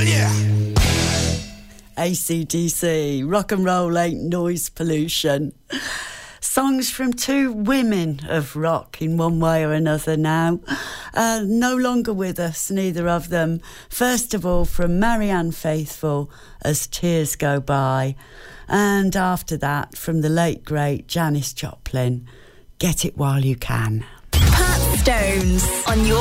AC/DC, rock and roll ain't noise pollution. Songs from two women of rock in one way or another now. No longer with us, neither of them. First of all, from Marianne Faithfull, As Tears Go By. And after that, from the late, great Janis Joplin, Get It While You Can. Pat Stones on your